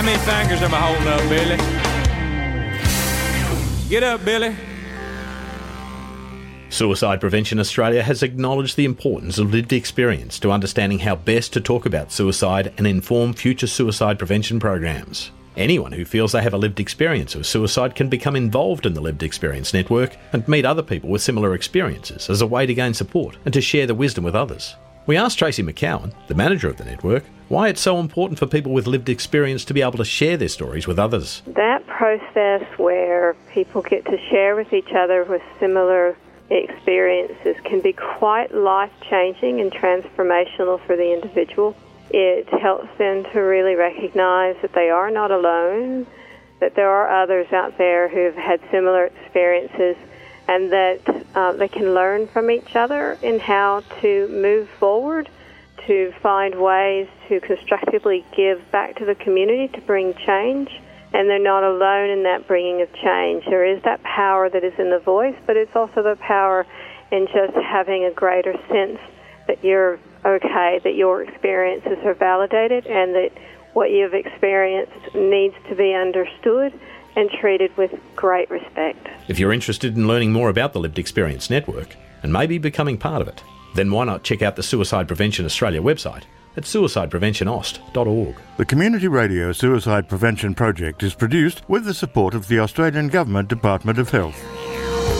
many fingers am I holding up, Billy? Get up, Billy. Suicide Prevention Australia has acknowledged the importance of lived experience to understanding how best to talk about suicide and inform future suicide prevention programs. Anyone who feels they have a lived experience of suicide can become involved in the Lived Experience Network and meet other people with similar experiences as a way to gain support and to share the wisdom with others. We asked Tracy McCowan, the manager of the network, why it's so important for people with lived experience to be able to share their stories with others. That process where people get to share with each other with similar experiences can be quite life-changing and transformational for the individual. It helps them to really recognize that they are not alone, that there are others out there who have had similar experiences, and that they can learn from each other in how to move forward, to find ways to constructively give back to the community to bring change. And they're not alone in that bringing of change. There is that power that is in the voice, but it's also the power in just having a greater sense that you're okay, that your experiences are validated, and that what you've experienced needs to be understood and treated with great respect. If you're interested in learning more about the Lived Experience Network and maybe becoming part of it, then why not check out the Suicide Prevention Australia website at suicidepreventionaust.org. The Community Radio Suicide Prevention Project is produced with the support of the Australian Government Department of Health.